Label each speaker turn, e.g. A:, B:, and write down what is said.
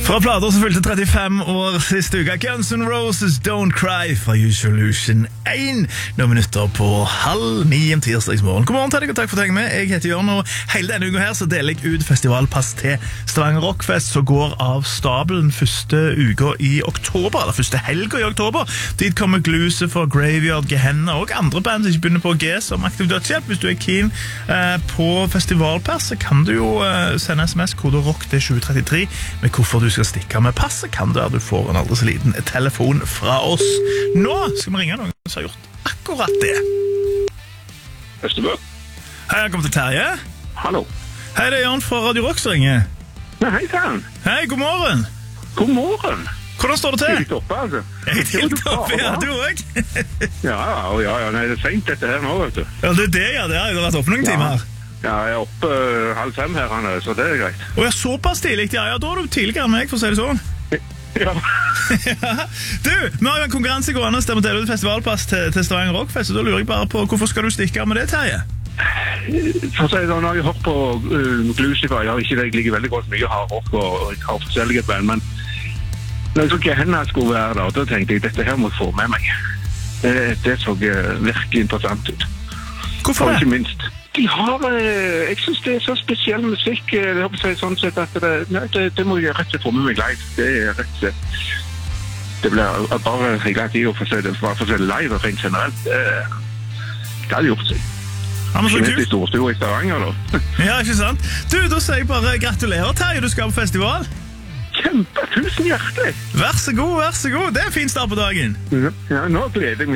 A: Fra plater som fylte 35 år siste uke, Guns N' Roses Don't Cry fra Solution 1. Nå minutter på 8:30 om tirsdagsmorgen. God morgen til deg, og takk for at du er med. Jeg heter Jørn, og hele denne uka her så deler jeg ut festivalpass til Stavanger Rockfest, som går av stabelen første uka i oktober, eller første helga i oktober. Dit kommer Glucifer, Graveyard, Gehenna og andre band som ikke begynner på G som Aktiv Dødshjelp. Hvis du er keen på festivalpass, så kan du jo sende sms kode ROCK til 2033 med hvorfor du skal stikke med passet. Kan du får en aldri så liten telefon fra oss. Nå skal vi ringe noen som har gjort akkurat det.
B: Østebø.
A: Hei, jeg kommer til Terje.
B: Hallo.
A: Hei, det er Jan fra Radio Rock som ringer.
B: Hei, sann.
A: Hei, god morgen.
B: God morgen.
A: Hvordan står det til?
B: Helt oppe, altså.
A: Helt oppe, ja, du også.
B: ja, nei, det er sent dette her nå, vet du.
A: Ja, det er det, ja. Det har jo vært oppe noen timer.
B: Ja, jeg er oppe 4:30 her, så det er greit.
A: Og ja, såpass tidlig, ja, da er du tidligere enn meg, for å si det sånn.
B: Ja.
A: Du, vi har jo en konkurranse gående der vi deler ut festivalpass til Stavanger Rockfest, og da lurer jeg bare på, hvorfor skal du stikke med det, Terje?
B: For å si det, når jeg har hørt på Glucifer, jeg har ikke egentlig veldig godt mye hard rock og jeg har forskjellige band, men når jeg så Gehenna skulle være der, da tenkte jeg, dette her må jeg få med meg. Det så virkelig interessant ut.
A: Hvorfor det?
B: Og ikke minst. De har, jeg synes det er så spesiell musikk, jeg håper å si sånn sett at det må jeg rett og slett få med meg live. Det er rett og slett, det blir bare jeg glad i å få se det, for å se det live og rent generelt. Det hadde gjort seg.
A: Ja, men så
B: kult. I Storstua i Stavanger da.
A: Ja, ikke sant? Du, da sier jeg bare gratulerer, Terje, du skal på festival.
B: Kjempe, tusen hjertelig.
A: Vær så god, vær så god. Det er en fin start på dagen.
B: Ja, nå gleder jeg meg.